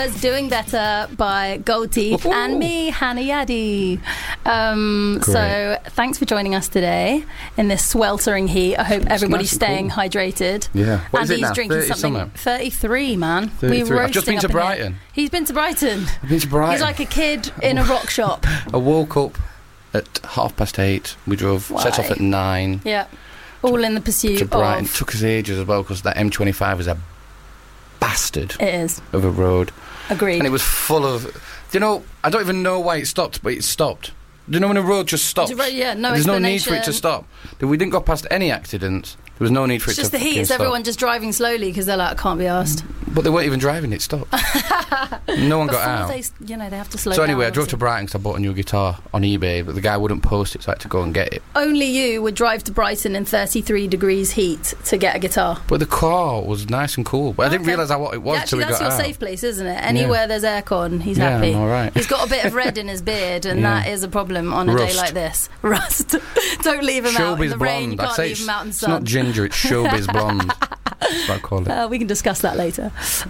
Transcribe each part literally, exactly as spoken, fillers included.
was Doing Better by Gold Teeth. Ooh. And me, Hannah Yadi. Um, so thanks for joining us today in this sweltering heat. I hope it's everybody's nice staying cool. hydrated. Yeah. What and is it he's now? drinking thirty something. Something? thirty-three, man. thirty-three. I've just been to Brighton. Here. He's been to Brighton. I've been to Brighton. He's like a kid in a rock shop. I woke up at half past eight. We drove, Why? set off at nine. Yeah. All in the pursuit to Brighton. of... It took us ages as well because that M twenty-five is a bastard. It is. Of a road. Agreed. And it was full of... Do you know, I don't even know why it stopped, but it stopped. Do you know when a road just stops? Yeah, no There's no need for it to stop. We didn't go past any accidents. There was no need for it's it just to the heat. It's stop. everyone just driving slowly because they're like, I can't be arsed. But they weren't even driving, it stopped. No one Before got out. They, you know, they have to slow so down. anyway, I drove obviously. to Brighton because I bought a new guitar on eBay, but the guy wouldn't post it, so I had to go and get it. Only you would drive to Brighton in thirty-three degrees heat to get a guitar. But the car was nice and cool. But I okay. didn't realise what it was yeah, until we got out. That's your safe place, isn't it? Anywhere yeah. there's aircon, he's yeah, happy. I'm all right. He's got a bit of red in his beard, and yeah. that is a problem on a Rust. day like this. Rust. Don't leave him showbiz out in the blonde. rain. You can't I say leave him out in the it's sun. not ginger, it's showbiz blonde. That's what I call it. Uh, we can discuss that later.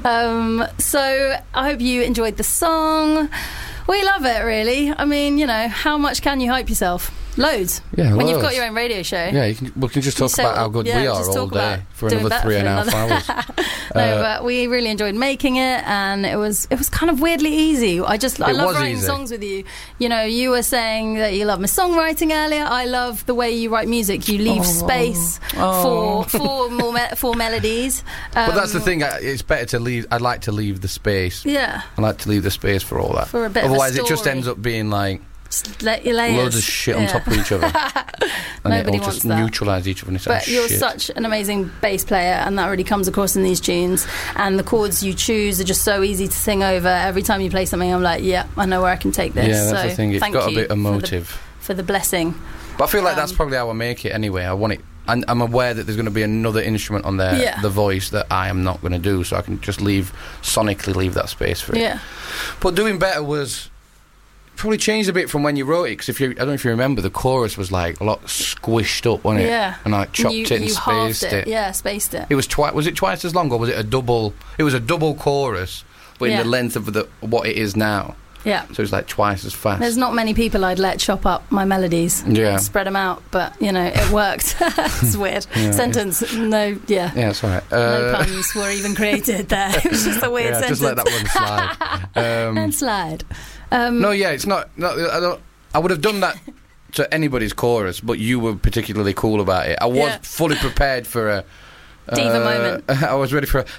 Um, so I hope you enjoyed the song. We love it, really. I mean, you know, how much can you hype yourself? Loads. Yeah, when loads. you've got your own radio show. Yeah, you can, we can just talk about how good yeah, we are all day for another three and a half hours. No, uh, but we really enjoyed making it, and it was it was kind of weirdly easy. I just I love writing easy. songs with you. You know, you were saying that you love my songwriting earlier. I love the way you write music. You leave oh. space oh. for for more me- for melodies. Um, but that's the thing. It's better to leave. I'd like to leave the space. Yeah, I like to leave the space for all that. For a bit Otherwise, of a it just ends up being like. Let your layers. Loads of shit yeah. on top of each other. And Nobody it'll wants just that. neutralise each other. And it's but like, you're shit. such an amazing bass player, and that really comes across in these tunes. And the chords you choose are just so easy to sing over. Every time you play something, I'm like, yeah, I know where I can take this. Yeah, that's so the thing. It's thank got a you bit of motive. For the, for the blessing. But I feel like um, that's probably how I make it anyway. I want it. And I'm aware that there's going to be another instrument on there, yeah. the voice, that I am not going to do, so I can just leave, sonically leave that space for it. Yeah. But Doing Better was... probably changed a bit from when you wrote it, because if you, I don't know if you remember, the chorus was like a lot squished up, wasn't it? Yeah. And I chopped you, it and you spaced it. it. Yeah, spaced it. It was twice. Was it twice as long, or was it a double? It was a double chorus, but yeah. in the length of the what it is now. Yeah. So it's like twice as fast. There's not many people I'd let chop up my melodies. Yeah. Spread them out, but you know it worked. It's weird. Yeah, Sentence. No. Yeah. Yeah, it's all right. Uh, no puns were even created there. It was just a weird yeah, sentence. just let that one slide. Um, and slide. Um, no, yeah, it's not. not I, don't, I would have done that to anybody's chorus, but you were particularly cool about it. I was yeah. fully prepared for a. Diva uh, moment. I was ready for a.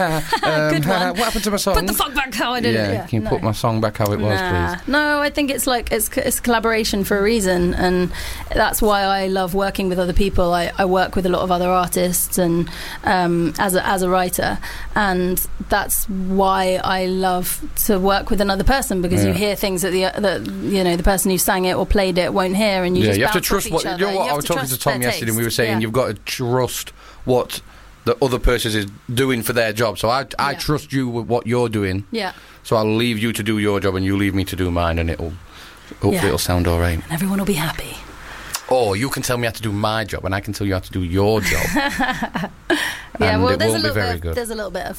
um, Good one. What happened to my song? Put the fuck back how I did yeah, it. Yeah, can you no. put my song back how it was, nah. please? No, I think it's like it's it's collaboration for a reason, and that's why I love working with other people. I, I work with a lot of other artists, and um, as a, as a writer, and that's why I love to work with another person, because yeah. you hear things that the that you know the person who sang it or played it won't hear, and you yeah, just you have to bounce trust off what. each You other. know what? You I was have to talking to trust Tom their yesterday, and we were taste. saying yeah. you've got to trust what the other person is doing for their job. So I, I Yeah. trust you with what you're doing. Yeah. So I'll leave you to do your job, and you leave me to do mine, and it'll hopefully Yeah. it'll sound all right. And everyone will be happy. Or you can tell me how to do my job, and I can tell you how to do your job. Yeah, and well, it there's a won't be little very bit. Of, good. there's a little bit of